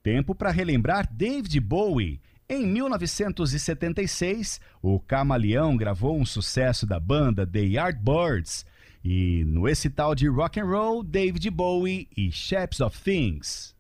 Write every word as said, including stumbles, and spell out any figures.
tempo para relembrar David Bowie. Em mil novecentos e setenta e seis, o Camaleão gravou um sucesso da banda The Yardbirds. E no esse tal de rock and roll, David Bowie e Shapes of Things.